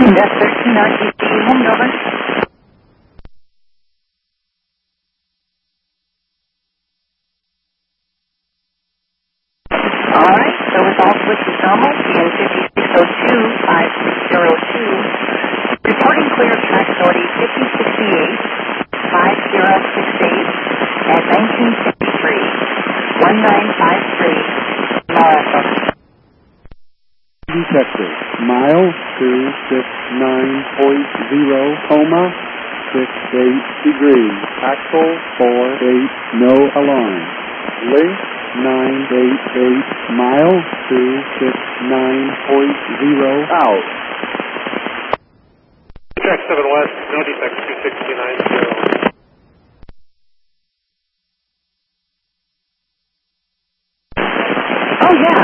That's 13 RTC, home number. All right, so results with the normal, CN 5602-5602. Reporting clear track authority 5068, 5068, at 1953, 1953, Marathon. Detective, mile 269.0, coma, 68 degrees, axle 48, no alarm. Link 988, mile 269.0, out. Track 7 West, no defect, 2690. Oh, yeah.